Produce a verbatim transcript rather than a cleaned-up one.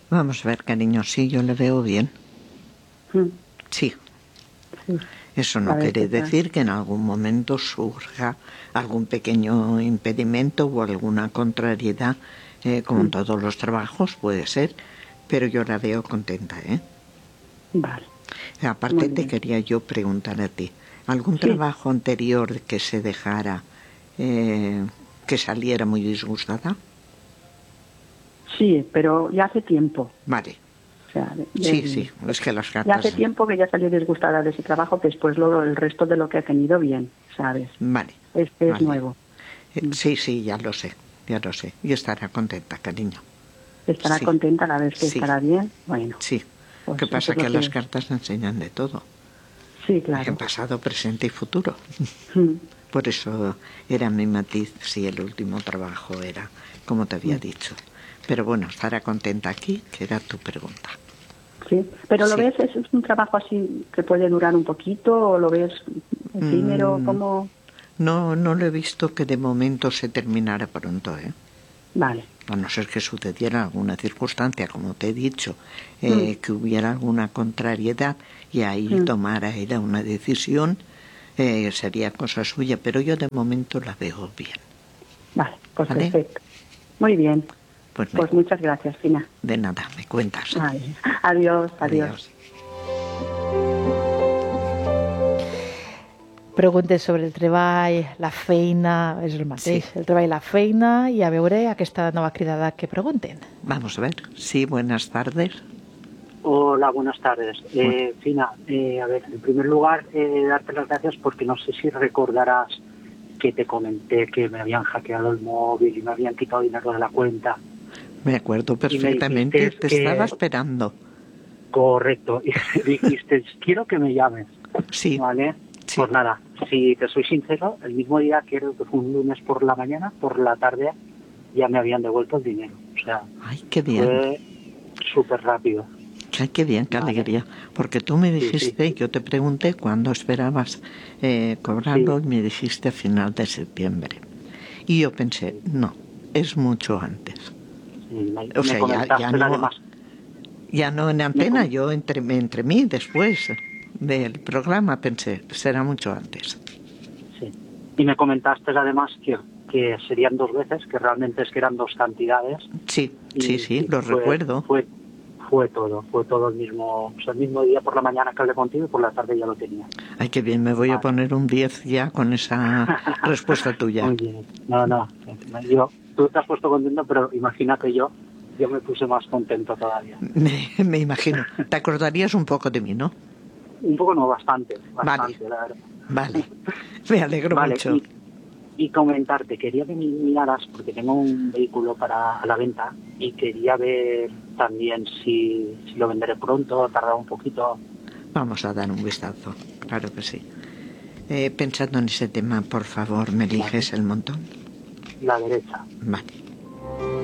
Vamos a ver, cariño, sí, yo le veo bien. Mm. Sí. Sí. Eso no A ver quiere qué tal. decir que en algún momento surja algún pequeño impedimento o alguna contrariedad, eh, como en Mm. todos los trabajos, puede ser, pero yo la veo contenta, ¿eh? Vale. Aparte Muy te bien. quería yo preguntar a ti, ¿algún Sí. trabajo anterior que se dejara, eh, que saliera muy disgustada? Sí, pero ya hace tiempo. Vale. O sea, de- Sí, de- sí, es que las ya cartas... hace tiempo que ya salió disgustada de ese trabajo, que después luego el resto de lo que ha tenido bien, ¿sabes? Vale, Este es vale. nuevo. Eh, Mm. sí, sí, ya lo sé, ya lo sé. Y estará contenta, cariño. Estará Sí, contenta, la vez que sí, estará bien. Bueno, sí. pues ¿Qué eso pasa? es lo Que las que... cartas enseñan de todo. Sí, En claro. pasado, presente y futuro. Mm. Por eso era mi matiz si el último trabajo era como te había Mm. dicho. Pero bueno, estará contenta aquí, que era tu pregunta. Sí, pero ¿lo Sí. ves? ¿Es, es un trabajo así que puede durar un poquito o lo ves efímero? Mm, ¿Cómo? no, no lo he visto que de momento se terminara pronto, ¿eh? Vale. A no ser que sucediera alguna circunstancia, como te he dicho, Mm. eh, que hubiera alguna contrariedad y ahí Mm. tomara ella una decisión, eh, sería cosa suya, pero yo de momento la veo bien. Vale, pues ¿Vale? perfecto. Muy bien. Pues, me, Pues muchas gracias, Fina. de nada, me cuentas. Vale. Adiós, adiós. Adiós. Preguntes sobre el treball, la feina, és el mateix, sí. El treball i la feina, i a veure aquesta nova cridada que pregunten. Vamos a ver. Sí, buenas tardes. Hola, buenas tardes. Eh, Fina, eh, a ver, en primer lugar, eh, darte las gracias porque no sé si recordarás que te comenté que me habían hackeado el móvil y me habían quitado dinero de la cuenta. Me acuerdo perfectamente, Y me te que... estaba esperando. Correcto, y me dijiste, quiero que me llames. Sí. ¿Vale? Sí. Pues nada, si te soy sincero, el mismo día, creo que fue un lunes por la mañana, por la tarde, ya me habían devuelto el dinero. O sea, Ay, qué bien. fue súper rápido. Ay, qué bien, qué Vale. alegría. Porque tú me dijiste, Sí, sí. yo te pregunté cuándo esperabas eh, cobrarlo, Sí. y me dijiste a final de septiembre. Y yo pensé, no, es mucho antes. Sí, me, O me sea, ya, comentaste ya no, además. ya no en Me antena, com- yo entre, entre mí después del programa pensé, será mucho antes. sí. Y me comentaste además que, que serían dos veces, que realmente es que eran dos cantidades. Sí, Y, sí, sí, y lo fue, recuerdo. Fue, fue todo, fue todo el mismo, o sea, el mismo día por la mañana que hablé contigo y por la tarde ya lo tenía. Ay, qué bien, me voy Vale. a poner un diez ya con esa respuesta tuya. Muy bien. No, no, yo, tú te has puesto contento, pero imagínate yo, yo me puse más contento todavía. Me, me imagino. Te acordarías un poco de mí, ¿no? Un poco no, bastante, bastante, Vale, la verdad. vale. Me alegro Vale, mucho. y, y comentarte, quería que me miraras, porque tengo un vehículo para a la venta, y quería ver también si, si lo venderé pronto, tardará un poquito. Vamos a dar un vistazo, claro que sí. Eh, pensando en ese tema, por favor, ¿me eliges Vale. el montón? La derecha. Vale.